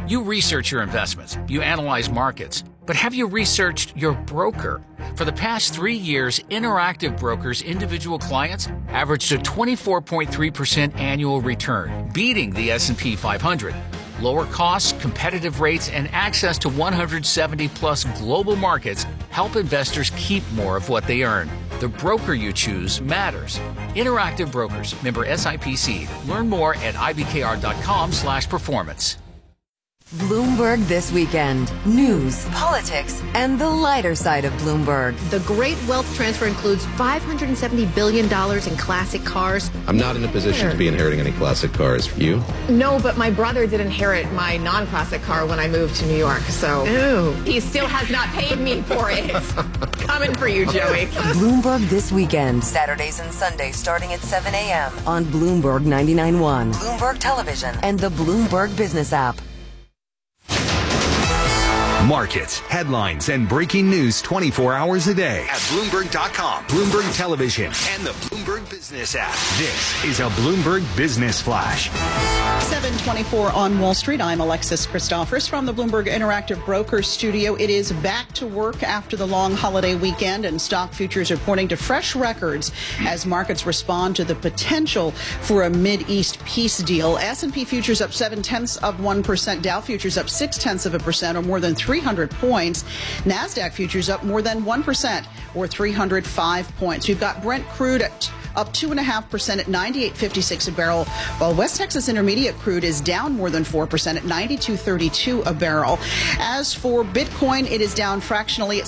You research your investments, you analyze markets, but have you researched your broker? For the past 3 years, Interactive Brokers' individual clients averaged a 24.3% annual return, beating the S&P 500. Lower costs, competitive rates, and access to 170-plus global markets help investors keep more of what they earn. The broker you choose matters. Interactive Brokers, member SIPC. Learn more at ibkr.com/performance. Bloomberg This Weekend. News, politics, and the lighter side of Bloomberg. The great wealth transfer includes $570 billion in classic cars. I'm not in a position to be inheriting any classic cars. You? No, but my brother did inherit my non-classic car when I moved to New York, so he still has not paid me for it. Coming for you, Joey. Bloomberg This Weekend. Saturdays and Sundays starting at 7 a.m. on Bloomberg 99.1, Bloomberg Television, and the Bloomberg Business app. Markets, headlines, and breaking news 24 hours a day at Bloomberg.com, Bloomberg Television, and the Bloomberg Business app. This is a Bloomberg Business Flash. 7:24 on Wall Street. I'm Alexis Christophers from the Bloomberg Interactive Brokers studio. It is back to work after the long holiday weekend, and stock futures are pointing to fresh records as markets respond to the potential for a Mid-East peace deal. S&P futures up 0.7%, Dow futures up 0.6%, or more than 300 points. NASDAQ futures up more than 1%, or 305 points. We've got Brent crude up 2.5% at $98.56 a barrel, while West Texas Intermediate crude is down more than 4% at $92.32 a barrel. As for Bitcoin, it is down fractionally at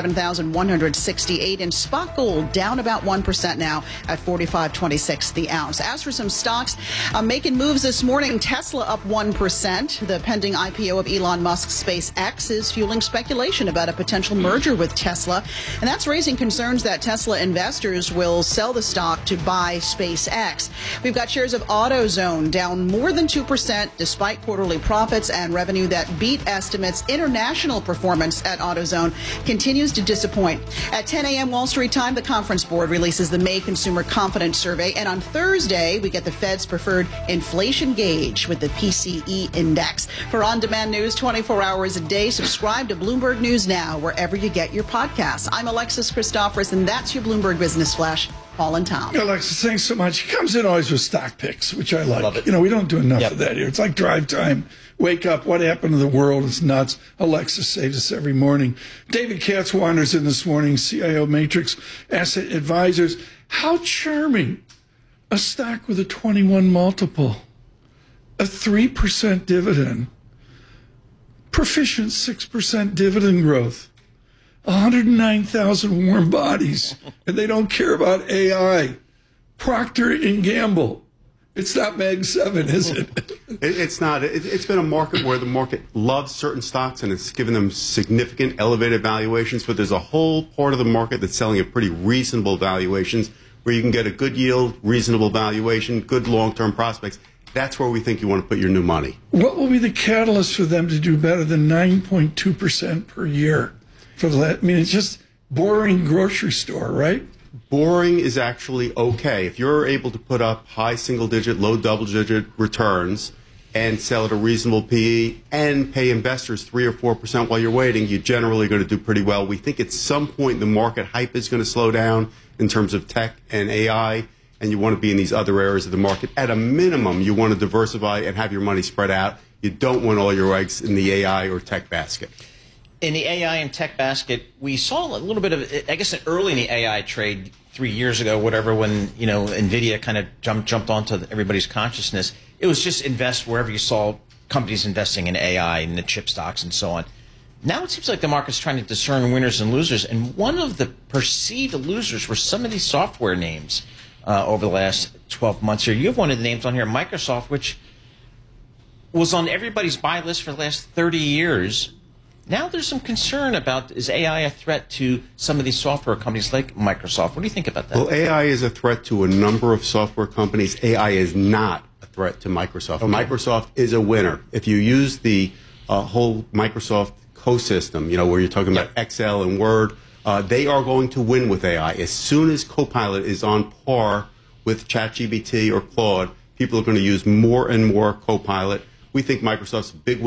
77,168, and spot gold down about 1% now at $45.26 the ounce. As for some stocks making moves this morning, Tesla up 1%. The pending IPO of Elon Musk's SpaceX is fueling speculation about a potential merger with Tesla, and that's raising concerns that Tesla investors will sell the stock to buy SpaceX. We've got shares of AutoZone down more than 2% despite quarterly profits and revenue that beat estimates. International performance at AutoZone continues to disappoint. At 10 a.m. Wall Street time, the Conference Board releases the May Consumer Confidence Survey, and on Thursday, we get the Fed's preferred inflation gauge with the PCE index. For on-demand news 24 hours a day, subscribe to Bloomberg News Now wherever you get your podcasts. I'm Alexis Christophers, and that's your Bloomberg Business Flash. Paul and Tom. Alexis, thanks so much. He comes in always with stock picks, which I like. Love it. You know, we don't do enough of that here. It's like drive time. Wake up. What happened to the world? It's nuts. Alexis saves us every morning. David Katz wanders in this morning, CIO Matrix Asset Advisors. How charming. A stock with a 21 multiple, a 3% dividend, proficient 6% dividend growth. 109,000 warm bodies, and they don't care about AI. Procter & Gamble. It's not Mag 7, is it? It's not. It's been a market where the market loves certain stocks, and it's given them significant elevated valuations, but there's a whole part of the market that's selling at pretty reasonable valuations where you can get a good yield, reasonable valuation, good long-term prospects. That's where we think you want to put your new money. What will be the catalyst for them to do better than 9.2% per year? I mean, it's just boring grocery store, right? Boring is actually okay. If you're able to put up high single-digit, low double-digit returns and sell at a reasonable PE and pay investors 3 or 4% while you're waiting, you're generally going to do pretty well. We think at some point the market hype is going to slow down in terms of tech and AI, and you want to be in these other areas of the market. At a minimum, you want to diversify and have your money spread out. You don't want all your eggs in the AI or tech basket. In the AI and tech basket, we saw a little bit of, I guess, early in the AI trade 3 years ago, whatever, when NVIDIA kind of jumped onto everybody's consciousness. It was just invest wherever you saw companies investing in AI and the chip stocks and so on. Now it seems like the market's trying to discern winners and losers, and one of the perceived losers were some of these software names over the last 12 months here. You have one of the names on here, Microsoft, which was on everybody's buy list for the last 30 years. Now there's some concern about, is AI a threat to some of these software companies like Microsoft? What do you think about that? Well, AI is a threat to a number of software companies. AI is not a threat to Microsoft. Okay. Microsoft is a winner. If you use the whole Microsoft ecosystem, where you're talking about Excel and Word, they are going to win with AI. As soon as Copilot is on par with ChatGPT or Claude, people are going to use more and more Copilot. We think Microsoft's a big